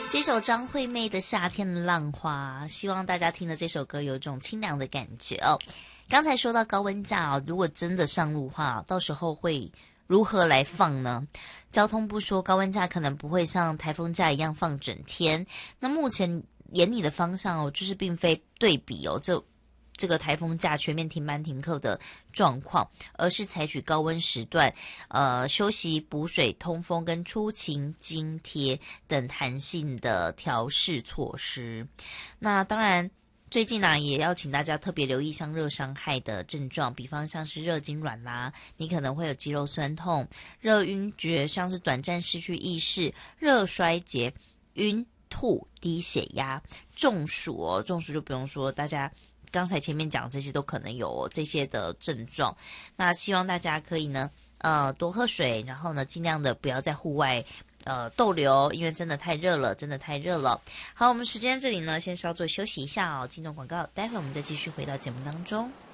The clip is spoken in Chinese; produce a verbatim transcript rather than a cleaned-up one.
这首张惠妹的《夏天的浪花》，希望大家听了这首歌有一种清凉的感觉哦。刚才说到高温假哦，如果真的上路的话，到时候会如何来放呢？交通部说高温假可能不会像台风假一样放整天。那目前眼里的方向哦，就是并非对比哦，这这个台风假全面停班停课的状况，而是采取高温时段，呃，休息、补水、通风跟出勤津贴等弹性的调试措施。那当然。最近呢、啊，也要请大家特别留意像热伤害的症状，比方像是热痉挛啦，你可能会有肌肉酸痛、热晕厥，像是短暂失去意识、热衰竭、晕吐、低血压、中暑哦，中暑就不用说，大家刚才前面讲这些都可能有、哦、这些的症状。那希望大家可以呢，呃，多喝水，然后呢，尽量的不要在户外。呃，逗留，因为真的太热了，真的太热了。好，我们时间这里呢，先稍作休息一下哦，进入广告，待会我们再继续回到节目当中。